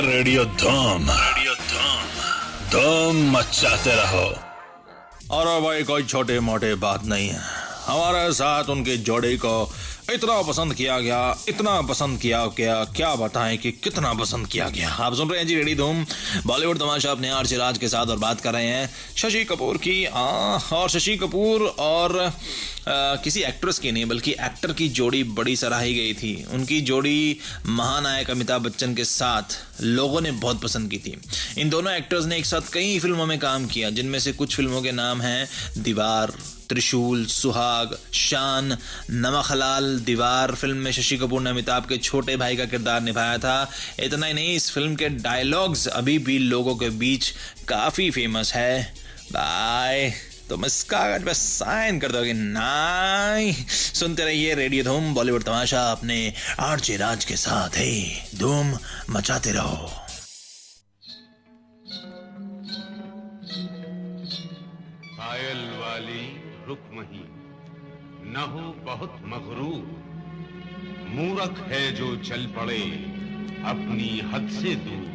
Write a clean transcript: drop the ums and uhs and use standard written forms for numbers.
Radio धूम धूम मचाते रहो। और भाई कोई छोटे मोटे बात नहीं है, हमारे साथ उनके जोड़े को इतना पसंद किया गया, इतना पसंद किया गया, क्या बताएं कि कितना पसंद किया गया। आप सुन रहे हैं जी रेडी धूम बॉलीवुड तमाशा अपने आर राज के साथ, और बात कर रहे हैं शशि कपूर की। और शशि कपूर और किसी एक्ट्रेस की नहीं बल्कि एक्टर की जोड़ी बड़ी सराही गई थी। उनकी जोड़ी महानायक अमिताभ बच्चन के साथ लोगों ने बहुत पसंद की थी। इन दोनों एक्टर्स ने एक साथ कई फिल्मों में काम किया, जिनमें से कुछ फिल्मों के नाम हैं दीवार, त्रिशूल, सुहाग, शान, नमक हलाल। दीवार फिल्म में शशि कपूर ने अमिताभ के छोटे भाई का किरदार निभाया था। इतना ही नहीं, इस फिल्म के डायलॉग्स अभी भी लोगों के बीच काफी फेमस है। बाय तुम इस कागज पे साइन कर दोगे? नहीं। सुनते रहिए रेडियो धूम बॉलीवुड तमाशा अपने आरजे राज के साथ। है धूम मचाते रहो। पायल वाली रुकमही न हो बहुत मगरूर, मूर्ख है जो चल पड़े अपनी हद से दूर।